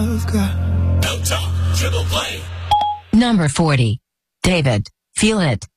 I've got. No Talk Triple Play. Number 40. David, Feel It.